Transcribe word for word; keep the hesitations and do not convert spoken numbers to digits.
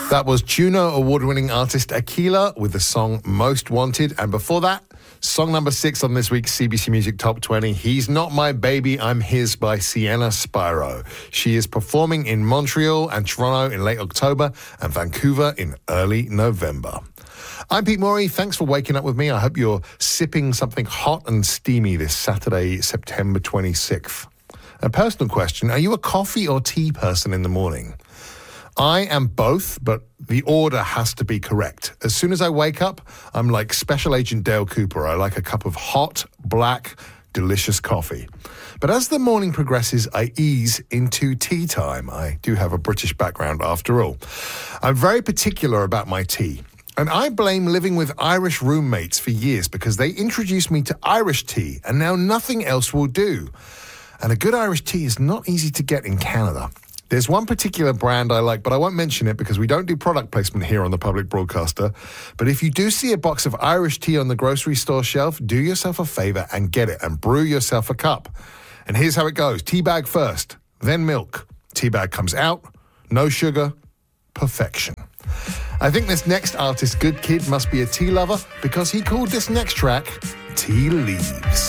That was Juno award-winning artist Aquila with the song Most Wanted. And before that, song number six on this week's C B C Music Top twenty, He's Not My Baby, I'm His by Sienna Spiro. She is performing in Montreal and Toronto in late October and Vancouver in early November. I'm Pete Morey. Thanks for waking up with me. I hope you're sipping something hot and steamy this Saturday, September twenty-sixth. A personal question, are you a coffee or tea person in the morning? I am both, but the order has to be correct. As soon as I wake up, I'm like Special Agent Dale Cooper. I like a cup of hot, black, delicious coffee. But as the morning progresses, I ease into tea time. I do have a British background after all. I'm very particular about my tea. And I blame living with Irish roommates for years because they introduced me to Irish tea, and now nothing else will do. And a good Irish tea is not easy to get in Canada. There's one particular brand I like, but I won't mention it because we don't do product placement here on the public broadcaster. But if you do see a box of Irish tea on the grocery store shelf, do yourself a favor and get it and brew yourself a cup. And here's how it goes. Tea bag first, then milk. Tea bag comes out, no sugar, perfection. I think this next artist, Good Kid, must be a tea lover because he called this next track Tea Leaves.